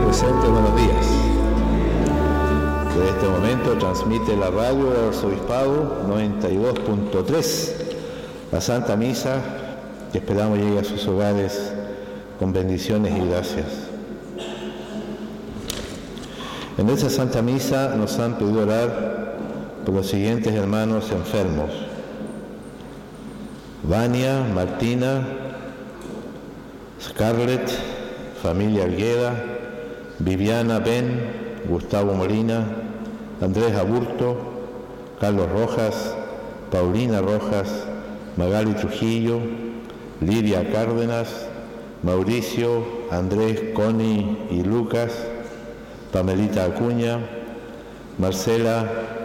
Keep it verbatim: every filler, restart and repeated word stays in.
presentes, buenos días. Desde este momento transmite la radio del Arzobispado noventa y dos punto tres, la Santa Misa, que esperamos llegue a sus hogares con bendiciones y gracias. En esta Santa Misa nos han pedido orar por los siguientes hermanos enfermos: Vania, Martina, Scarlett, familia Algueda, Viviana Ben, Gustavo Molina, Andrés Aburto, Carlos Rojas, Paulina Rojas, Magali Trujillo, Lidia Cárdenas, Mauricio, Andrés, Connie y Lucas, Pamelita Acuña, Marcela,